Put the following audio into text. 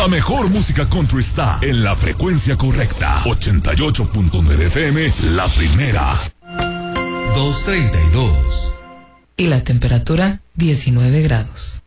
La mejor música country está en la frecuencia correcta. 88.9 FM, la primera. 2:32. Y la temperatura, 19 grados.